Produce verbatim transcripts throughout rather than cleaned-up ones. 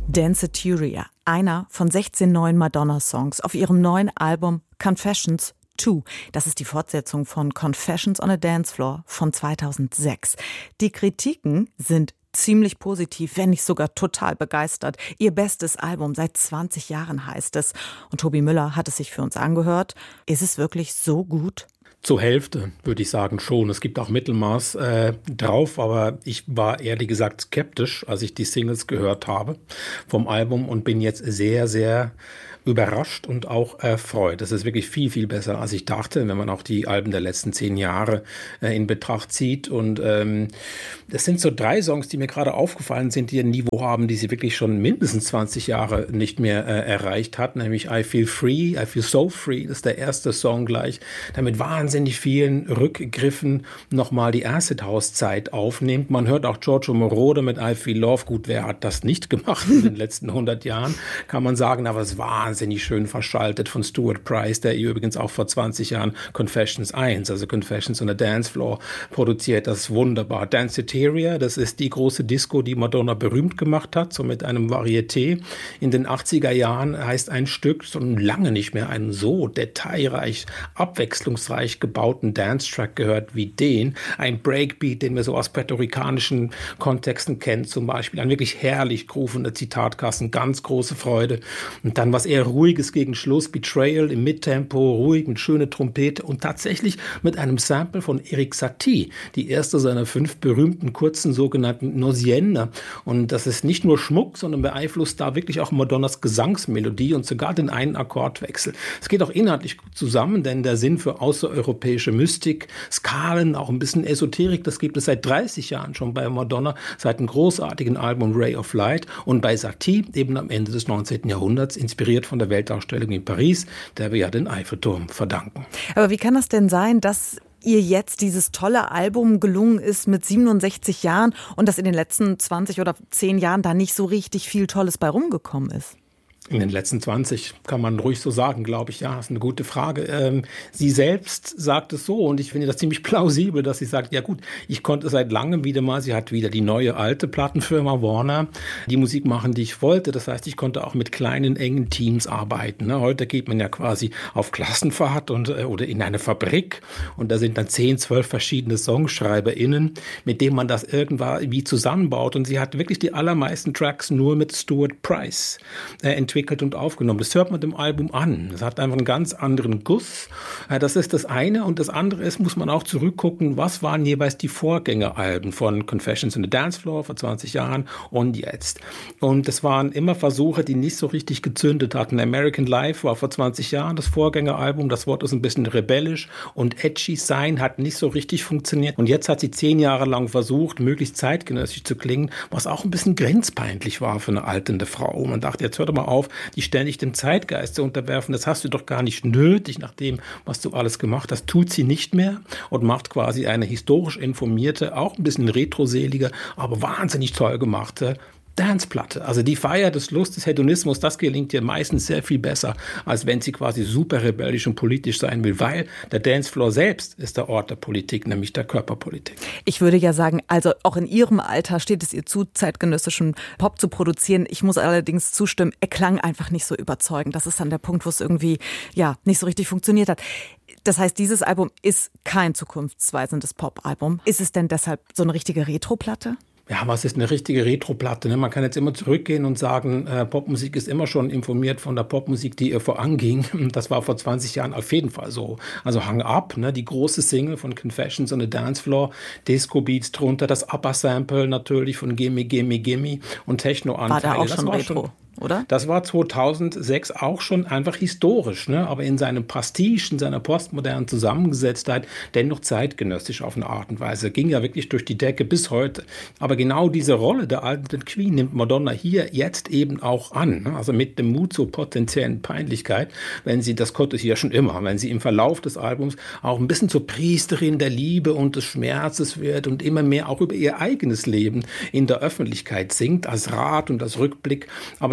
Danceteria, einer von sechzehn neuen Madonna-Songs auf ihrem neuen Album Confessions zwei. Das ist die Fortsetzung von Confessions on a Dance Floor von zweitausendsechs. Die Kritiken sind ziemlich positiv, wenn nicht sogar total begeistert. Ihr bestes Album seit zwanzig Jahren heißt es. Und Tobi Müller hat es sich für uns angehört. Ist es wirklich so gut? Zur Hälfte würde ich sagen schon. Es gibt auch Mittelmaß äh, drauf, aber ich war ehrlich gesagt skeptisch, als ich die Singles gehört habe vom Album und bin jetzt sehr, sehr überrascht und auch erfreut. Das ist wirklich viel, viel besser, als ich dachte, wenn man auch die Alben der letzten zehn Jahre äh, in Betracht zieht. Und ähm, das sind so drei Songs, die mir gerade aufgefallen sind, die ein Niveau haben, die sie wirklich schon mindestens zwanzig Jahre nicht mehr äh, erreicht hat, nämlich I Feel Free, I Feel So Free, das ist der erste Song gleich, der mit wahnsinnig vielen Rückgriffen nochmal die Acid House Zeit aufnimmt. Man hört auch Giorgio Moroder mit I Feel Love. Gut, wer hat das nicht gemacht in den letzten hundert Jahren, kann man sagen, aber es war wahnsinnig schön verschaltet von Stuart Price, der übrigens auch vor zwanzig Jahren Confessions eins, also Confessions on a Dance Floor, produziert. Das ist wunderbar. Danceteria, das ist die große Disco, die Madonna berühmt gemacht hat, so mit einem Varieté. In den achtziger Jahren heißt ein Stück, so lange nicht mehr einen so detailreich, abwechslungsreich gebauten Dance-Track gehört wie den. Ein Breakbeat, den wir so aus puerto-ricanischen Kontexten kennen, zum Beispiel. Ein wirklich herrlich groovender Zitatkasten, ganz große Freude. Und dann was eher Ruhiges gegen Schluss, Betrayal im Mittempo, ruhig mit schöne Trompete und tatsächlich mit einem Sample von Erik Satie, die erste seiner fünf berühmten kurzen sogenannten Nosienne. Und das ist nicht nur Schmuck, sondern beeinflusst da wirklich auch Madonnas Gesangsmelodie und sogar den einen Akkordwechsel. Es geht auch inhaltlich gut zusammen, denn der Sinn für außereuropäische Mystik, Skalen, auch ein bisschen Esoterik, das gibt es seit dreißig Jahren schon bei Madonna, seit dem großartigen Album Ray of Light und bei Satie eben am Ende des neunzehnten Jahrhunderts, inspiriert von der Weltausstellung in Paris, der wir ja den Eiffelturm verdanken. Aber wie kann das denn sein, dass ihr jetzt dieses tolle Album gelungen ist mit siebenundsechzig Jahren und dass in den letzten zwanzig oder zehn Jahren da nicht so richtig viel Tolles bei rumgekommen ist? In den letzten zwanzig kann man ruhig so sagen, glaube ich. Ja, das ist eine gute Frage. Ähm, sie selbst sagt es so und ich finde das ziemlich plausibel, dass sie sagt, ja gut, ich konnte seit langem wieder mal, sie hat wieder die neue alte Plattenfirma Warner, die Musik machen, die ich wollte. Das heißt, ich konnte auch mit kleinen, engen Teams arbeiten. Ne? Heute geht man ja quasi auf Klassenfahrt und, äh, oder in eine Fabrik und da sind dann zehn, zwölf verschiedene SongschreiberInnen, mit denen man das irgendwie zusammenbaut. Und sie hat wirklich die allermeisten Tracks nur mit Stuart Price äh, entwickelt und aufgenommen. Das hört man dem Album an. Es hat einfach einen ganz anderen Guss. Das ist das eine. Und das andere ist, muss man auch zurückgucken, was waren jeweils die Vorgängeralben von Confessions on the Dance Floor vor zwanzig Jahren und jetzt. Und das waren immer Versuche, die nicht so richtig gezündet hatten. American Life war vor zwanzig Jahren das Vorgängeralbum. Das Wort ist ein bisschen rebellisch und edgy sein hat nicht so richtig funktioniert. Und jetzt hat sie zehn Jahre lang versucht, möglichst zeitgenössisch zu klingen, was auch ein bisschen grenzpeinlich war für eine alternde Frau. Und man dachte, jetzt hör doch mal auf, die ständig dem Zeitgeist zu unterwerfen. Das hast du doch gar nicht nötig, nach dem, was du alles gemacht hast. Tut sie nicht mehr und macht quasi eine historisch informierte, auch ein bisschen retroselige, aber wahnsinnig toll gemachte Danceplatte. Also die Feier des Lust, des Hedonismus, das gelingt ihr meistens sehr viel besser, als wenn sie quasi super rebellisch und politisch sein will, weil der Dancefloor selbst ist der Ort der Politik, nämlich der Körperpolitik. Ich würde ja sagen, also auch in ihrem Alter steht es ihr zu, zeitgenössischen Pop zu produzieren. Ich muss allerdings zustimmen, er klang einfach nicht so überzeugend. Das ist dann der Punkt, wo es irgendwie ja nicht so richtig funktioniert hat. Das heißt, dieses Album ist kein zukunftsweisendes Pop-Album. Ist es denn deshalb so eine richtige Retro-Platte? Ja, was ist eine richtige Retro-Platte? Ne? Man kann jetzt immer zurückgehen und sagen, äh, Popmusik ist immer schon informiert von der Popmusik, die ihr voranging. Das war vor zwanzig Jahren auf jeden Fall so. Also Hang Up, ne? Die große Single von Confessions on the Dance Floor, Disco-Beats drunter, das Upper-Sample natürlich von Gimme, Gimme, Gimme und Techno-Anteile. War da auch schon war Retro? Schon, oder? Das war zweitausendsechs auch schon einfach historisch, ne? Aber in seinem Prestige, in seiner postmodernen Zusammengesetztheit dennoch zeitgenössisch auf eine Art und Weise. Ging ja wirklich durch die Decke bis heute. Aber genau diese Rolle der alten Queen nimmt Madonna hier jetzt eben auch an. Ne? Also mit dem Mut zur potenziellen Peinlichkeit, wenn sie, das konnte sie ja schon immer, wenn sie im Verlauf des Albums auch ein bisschen zur Priesterin der Liebe und des Schmerzes wird und immer mehr auch über ihr eigenes Leben in der Öffentlichkeit singt, als Rat und als Rückblick. Aber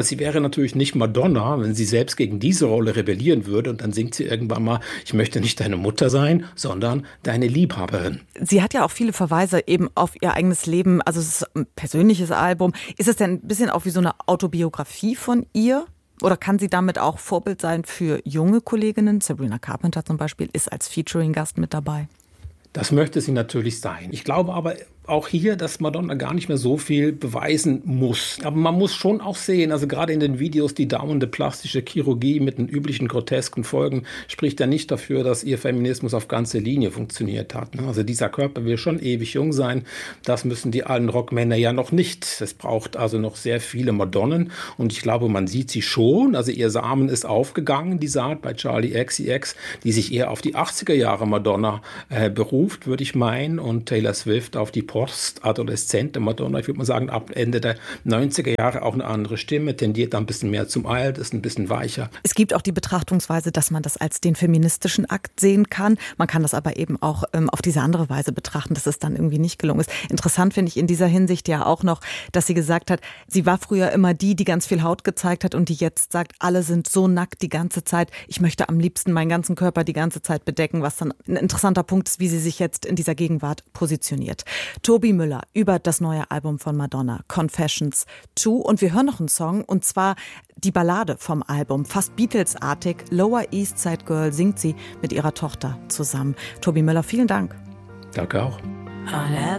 sie wäre natürlich nicht Madonna, wenn sie selbst gegen diese Rolle rebellieren würde und dann singt sie irgendwann mal, ich möchte nicht deine Mutter sein, sondern deine Liebhaberin. Sie hat ja auch viele Verweise eben auf ihr eigenes Leben, also es ist ein persönliches Album. Ist es denn ein bisschen auch wie so eine Autobiografie von ihr? Oder kann sie damit auch Vorbild sein für junge Kolleginnen? Sabrina Carpenter zum Beispiel ist als Featuring-Gast mit dabei. Das möchte sie natürlich sein. Ich glaube aber auch hier, dass Madonna gar nicht mehr so viel beweisen muss. Aber man muss schon auch sehen, also gerade in den Videos, die dauernde plastische Chirurgie mit den üblichen grotesken Folgen spricht ja nicht dafür, dass ihr Feminismus auf ganze Linie funktioniert hat. Also dieser Körper will schon ewig jung sein. Das müssen die alten Rockmänner ja noch nicht. Es braucht also noch sehr viele Madonnen und ich glaube, man sieht sie schon. Also ihr Samen ist aufgegangen, die Saat bei Charli X C X, die sich eher auf die achtziger Jahre Madonna äh, beruft, würde ich meinen, und Taylor Swift auf die postadoleszente Madonna. Ich würde mal sagen, ab Ende der neunziger Jahre auch eine andere Stimme, tendiert ein bisschen mehr zum Alt, ist ein bisschen weicher. Es gibt auch die Betrachtungsweise, dass man das als den feministischen Akt sehen kann. Man kann das aber eben auch ähm, auf diese andere Weise betrachten, dass es dann irgendwie nicht gelungen ist. Interessant finde ich in dieser Hinsicht ja auch noch, dass sie gesagt hat, sie war früher immer die, die ganz viel Haut gezeigt hat und die jetzt sagt, alle sind so nackt die ganze Zeit. Ich möchte am liebsten meinen ganzen Körper die ganze Zeit bedecken, was dann ein interessanter Punkt ist, wie sie sich jetzt in dieser Gegenwart positioniert. Tobi Müller über das neue Album von Madonna, Confessions zwei. Und wir hören noch einen Song, und zwar die Ballade vom Album. Fast Beatles-artig, Lower East Side Girl singt sie mit ihrer Tochter zusammen. Tobi Müller, vielen Dank. Danke auch.